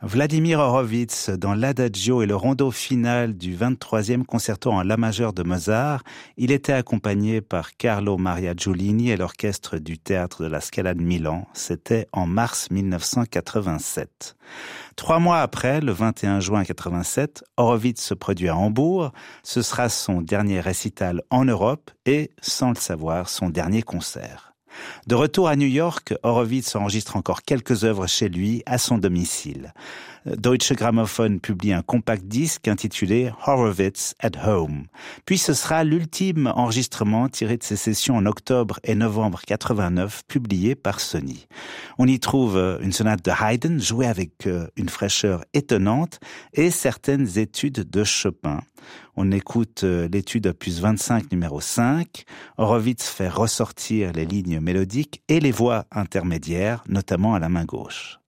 Vladimir Horowitz, dans l'Adagio et le rondo final du 23e concerto en La majeur de Mozart, il était accompagné par Carlo Maria Giulini et l'orchestre du Théâtre de la Scala de Milan. C'était en mars 1987. 3 mois après, le 21 juin 1987, Horowitz se produit à Hambourg. Ce sera son dernier récital en Europe et, sans le savoir, son dernier concert. De retour à New York, Horowitz enregistre encore quelques œuvres chez lui, à son domicile. Deutsche Grammophon publie un compact disque intitulé Horowitz at Home. Puis ce sera l'ultime enregistrement tiré de ses sessions en octobre et novembre 89, publié par Sony. On y trouve une sonate de Haydn, jouée avec une fraîcheur étonnante, et certaines études de Chopin. On écoute l'étude opus 25 numéro 5. Horowitz fait ressortir les lignes mélodiques et les voix intermédiaires, notamment à la main gauche.